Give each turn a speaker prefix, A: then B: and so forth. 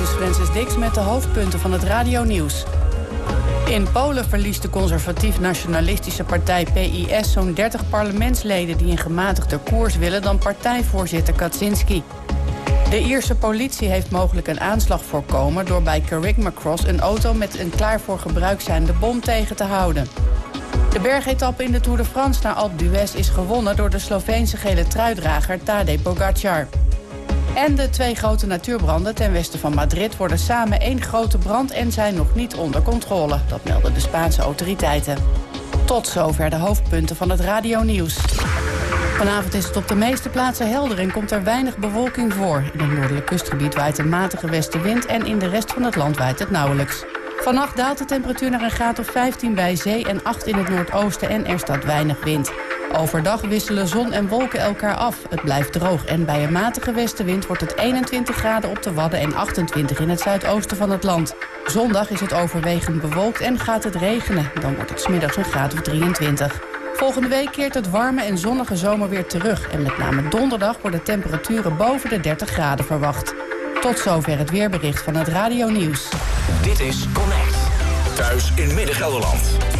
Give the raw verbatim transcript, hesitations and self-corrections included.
A: is Francis Dix met de hoofdpunten van het radionieuws. In Polen verliest de conservatief-nationalistische partij P I S zo'n dertig parlementsleden die een gematigder koers willen dan partijvoorzitter Kaczynski. De Ierse politie heeft mogelijk een aanslag voorkomen door bij Carrickmacross een auto met een klaar voor gebruik zijnde bom tegen te houden. De bergetappe in de Tour de France naar Alpe d'Huez is gewonnen door de Sloveense gele truidrager Tadej Pogačar. En de twee grote natuurbranden ten westen van Madrid worden samen één grote brand en zijn nog niet onder controle. Dat melden de Spaanse autoriteiten. Tot zover de hoofdpunten van het radionieuws. Vanavond is het op de meeste plaatsen helder en komt er weinig bewolking voor. In het noordelijk kustgebied waait een matige westenwind en in de rest van het land waait het nauwelijks. Vannacht daalt de temperatuur naar een graad of vijftien bij zee en acht in het noordoosten en er staat weinig wind. Overdag wisselen zon en wolken elkaar af. Het blijft droog en bij een matige westenwind wordt het eenentwintig graden op de Wadden en achtentwintig in het zuidoosten van het land. Zondag is het overwegend bewolkt en gaat het regenen. Dan wordt het 's middags een graad of drieëntwintig. Volgende week keert het warme en zonnige zomer weer terug. En met name donderdag worden temperaturen boven de dertig graden verwacht. Tot zover het weerbericht van het Radio Nieuws.
B: Dit is Connect. Thuis in Midden-Gelderland.